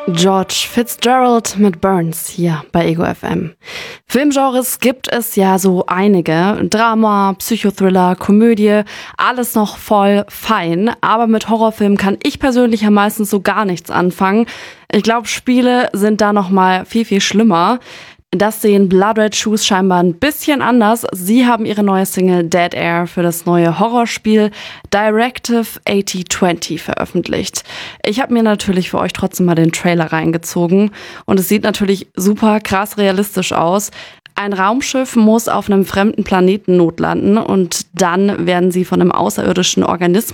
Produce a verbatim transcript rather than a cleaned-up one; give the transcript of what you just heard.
George Fitzgerald mit Burns hier bei Ego F M. Filmgenres gibt es ja so einige. Drama, Psychothriller, Komödie, alles noch voll fein. Aber mit Horrorfilmen kann ich persönlich ja meistens so gar nichts anfangen. Ich glaube, Spiele sind da noch mal viel, viel schlimmer. Das sehen Blood Red Shoes scheinbar ein bisschen anders. Sie haben ihre neue Single Dead Air für das neue Horrorspiel Directive achtzig zwanzig veröffentlicht. Ich habe mir natürlich für euch trotzdem mal den Trailer reingezogen und es sieht natürlich super krass realistisch aus. Ein Raumschiff muss auf einem fremden Planeten notlanden und dann werden sie von einem außerirdischen Organismus